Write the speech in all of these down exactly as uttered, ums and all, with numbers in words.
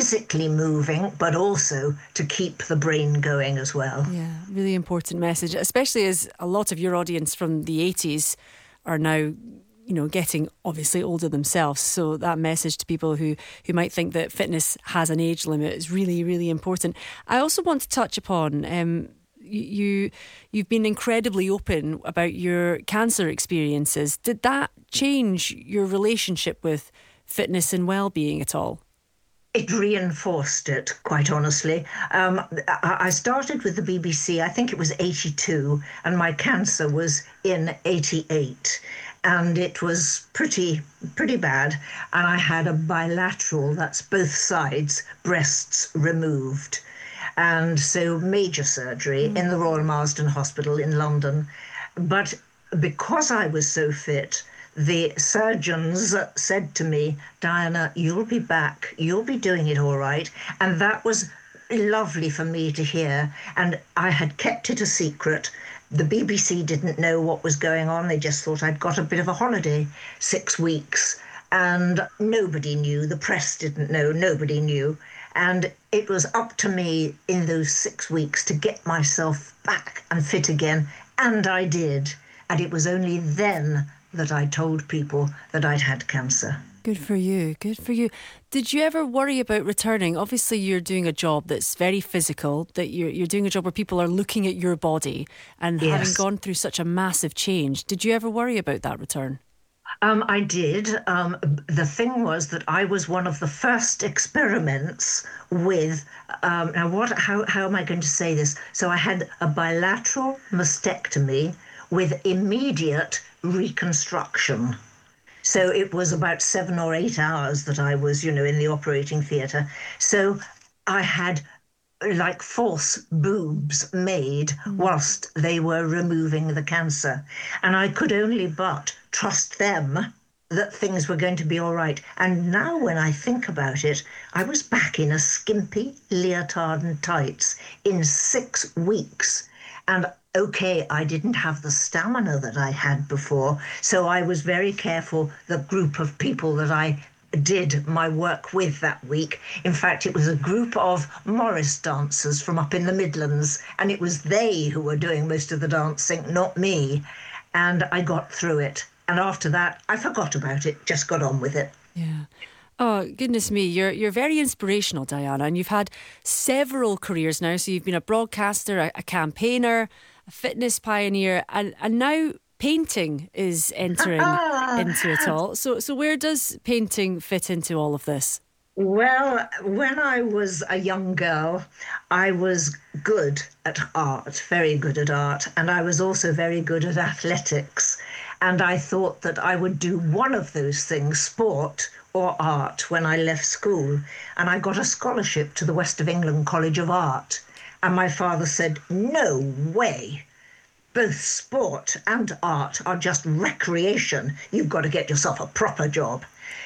physically moving, but also to keep the brain going as well. Yeah, really important message, especially as a lot of your audience from the eighties are now, you know, getting obviously older themselves. So that message to people who, who might think that fitness has an age limit is really, really important. I also want to touch upon um, you. You've been incredibly open about your cancer experiences. Did that change your relationship with fitness and well-being at all? It reinforced it, quite honestly. Um, I I started with the B B C, I think it was eighty-two, and my cancer was in eighty-eight. And it was pretty, pretty bad. And I had a bilateral, that's both sides, breasts removed. And so major surgery in the Royal Marsden Hospital in London. But because I was so fit, the surgeons said to me, Diana, you'll be back. You'll be doing it all right. And that was lovely for me to hear. And I had kept it a secret. The B B C didn't know what was going on. They just thought I'd got a bit of a holiday, six weeks. And nobody knew. The press didn't know. Nobody knew. And it was up to me in those six weeks to get myself back and fit again. And I did. And it was only then that I told people that I'd had cancer. Good for you. Good for you. Did you ever worry about returning? Obviously, you're doing a job that's very physical, that you're, you're doing a job where people are looking at your body and Yes. having gone through such a massive change. Did you ever worry about that return? Um, I did. Um, the thing was that I was one of the first experiments with, um, now what, how, how am I going to say this? So I had a bilateral mastectomy with immediate reconstruction. So it was about seven or eight hours that I was, you know, in the operating theatre. So I had like false boobs made whilst they were removing the cancer. And I could only but trust them that things were going to be all right. And now when I think about it, I was back in a skimpy leotard and tights in six weeks. And okay, I didn't have the stamina that I had before, so I was very careful the group of people that I did my work with that week. In fact, it was a group of Morris dancers from up in the Midlands, and it was they who were doing most of the dancing, not me. And I got through it. And after that, I forgot about it, just got on with it. Yeah. Oh, goodness me. You're you're very inspirational, Diana, and you've had several careers now. So you've been a broadcaster, a, a campaigner, a fitness pioneer, and, and now painting is entering into it all. So so where does painting fit into all of this? Well, when I was a young girl, I was good at art, very good at art, and I was also very good at athletics. And I thought that I would do one of those things, sport or art, when I left school. And I got a scholarship to the West of England College of Art. And my father said, no way. Both sport and art are just recreation. You've got to get yourself a proper job.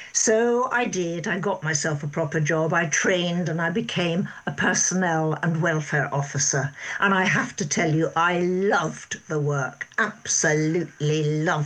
So I did. I got myself a proper job. I trained and I became a personnel and welfare officer. And I have to tell you, I loved the work, absolutely loved